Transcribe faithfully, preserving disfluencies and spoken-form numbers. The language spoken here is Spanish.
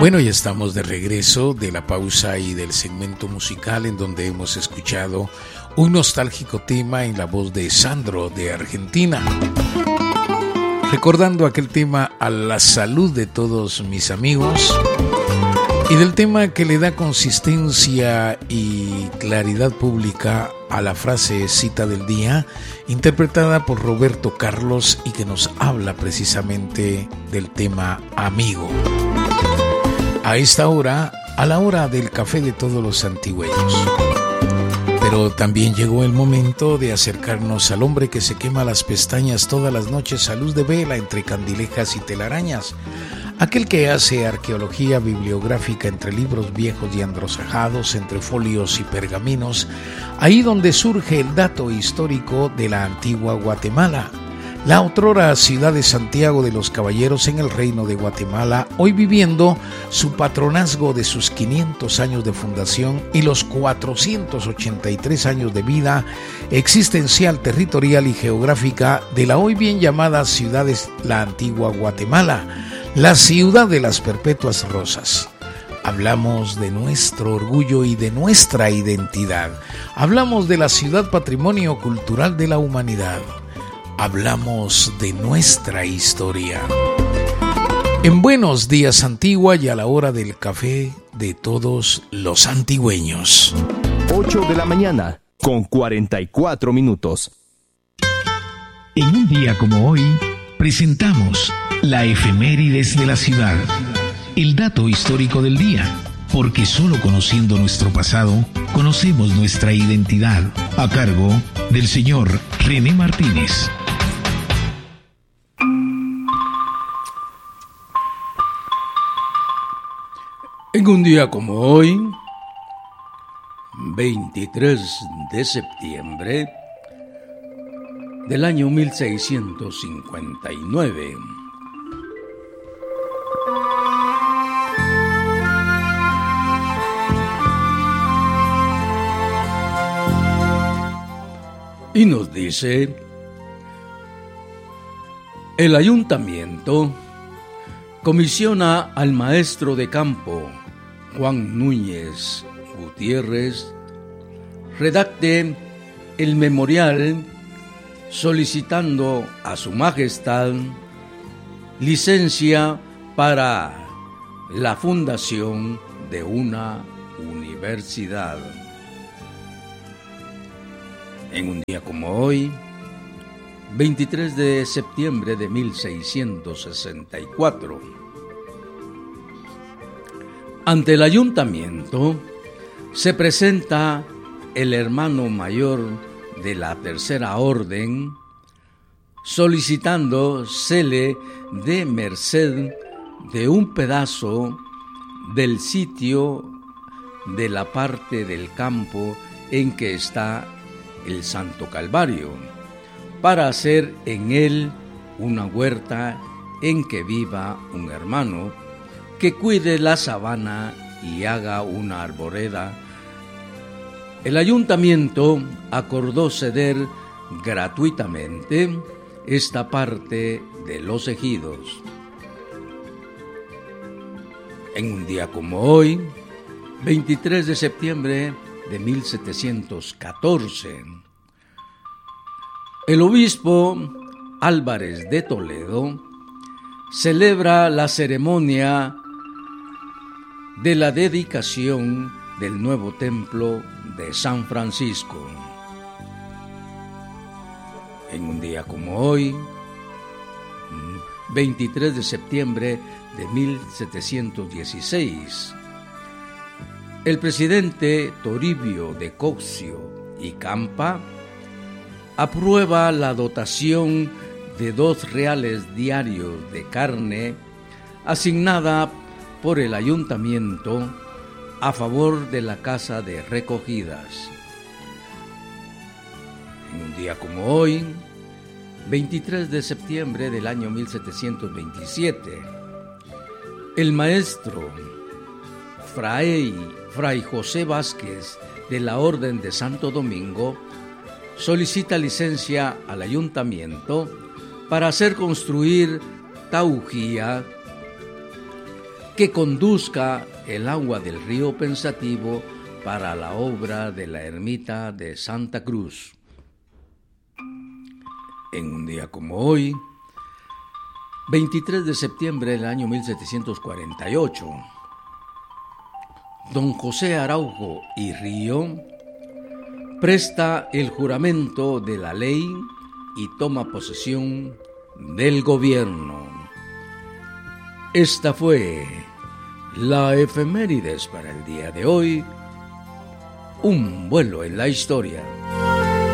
Bueno, ya estamos de regreso de la pausa y del segmento musical en donde hemos escuchado un nostálgico tema en la voz de Sandro de Argentina, recordando aquel tema a la salud de todos mis amigos y del tema que le da consistencia y claridad pública a la frase cita del día, interpretada por Roberto Carlos y que nos habla precisamente del tema amigo. A esta hora, a la hora del café de todos los antigüeños. Pero también llegó el momento de acercarnos al hombre que se quema las pestañas todas las noches a luz de vela entre candilejas y telarañas. Aquel que hace arqueología bibliográfica entre libros viejos y androsajados, entre folios y pergaminos, ahí donde surge el dato histórico de la antigua Guatemala. La otrora ciudad de Santiago de los Caballeros en el Reino de Guatemala, hoy viviendo su patronazgo de sus quinientos años de fundación y los cuatrocientos ochenta y tres años de vida existencial, territorial y geográfica de la hoy bien llamada ciudad de la antigua Guatemala, la ciudad de las perpetuas rosas. Hablamos de nuestro orgullo y de nuestra identidad. Hablamos de la ciudad patrimonio cultural de la humanidad. Hablamos de nuestra historia. En Buenos Días Antigua y a la hora del café de todos los antigüeños. ocho de la mañana con cuarenta y cuatro minutos. En un día como hoy, presentamos la efemérides de la ciudad, el dato histórico del día, porque solo conociendo nuestro pasado, conocemos nuestra identidad, a cargo del señor René Martínez. En un día como hoy, veintitrés de septiembre del año mil seiscientos cincuenta y nueve, y nos dice: el ayuntamiento comisiona al maestro de campo Juan Núñez Gutiérrez redacte el memorial solicitando a su majestad licencia para la fundación de una universidad. En un día como hoy, veintitrés de septiembre de mil seiscientos sesenta y cuatro, ante el ayuntamiento se presenta el hermano mayor de la Tercera Orden solicitando se le dé merced de un pedazo del sitio de la parte del campo en que está el Santo Calvario, para hacer en él una huerta en que viva un hermano que cuide la sabana y haga una arboleda. El ayuntamiento acordó ceder gratuitamente esta parte de los ejidos. En un día como hoy, veintitrés de septiembre de mil setecientos catorce, el obispo Álvarez de Toledo celebra la ceremonia de la dedicación del nuevo templo de San Francisco. En un día como hoy, veintitrés de septiembre de mil setecientos dieciséis, el presidente Toribio de Coxio y Campa aprueba la dotación de dos reales diarios de carne asignada por el ayuntamiento a favor de la casa de recogidas. En un día como hoy, veintitrés de septiembre del año mil setecientos veintisiete, el maestro Fray, Fray José Vázquez de la Orden de Santo Domingo solicita licencia al ayuntamiento para hacer construir taugía que conduzca el agua del río Pensativo para la obra de la ermita de Santa Cruz. En un día como hoy, veintitrés de septiembre del año mil setecientos cuarenta y ocho, don José Araujo y Río presta el juramento de la ley y toma posesión del gobierno. Esta fue la efemérides para el día de hoy, un vuelo en la historia.